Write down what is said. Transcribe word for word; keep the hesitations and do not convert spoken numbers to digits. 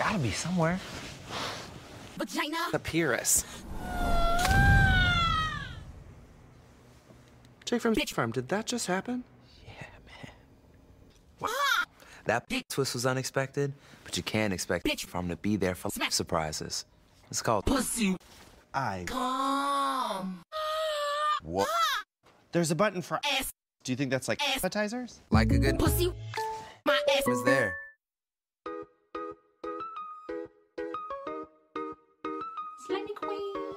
Gotta be somewhere. Vagina. The Pyrrhus. Jake from Bitch Farm, did that just happen? Yeah, man. That twist was unexpected, but you can't expect Bitch Farm to be there for surprises. It's called Pussy. I. Come. What? There's a button for Ass. Do you think that's like Ass. appetizers? Like a good Pussy. My ass was there.